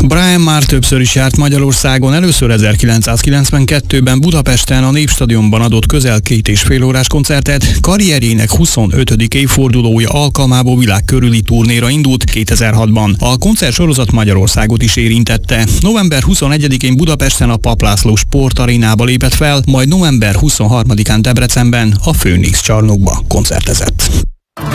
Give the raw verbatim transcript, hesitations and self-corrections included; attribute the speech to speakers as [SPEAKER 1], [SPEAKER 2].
[SPEAKER 1] Brian már többször is járt Magyarországon, először ezerkilencszázkilencvenkettőben Budapesten a Népstadionban adott közel két és fél órás koncertet, karrierjének huszonötödik évfordulója alkalmából világ körüli turnéra indult kétezer-hatban. A koncertsorozat Magyarországot is érintette. november huszonegyedikén Budapesten a Papp László Sportarénába lépett fel, majd november huszonharmadikán Debrecenben a Főnix csarnokba koncertezett.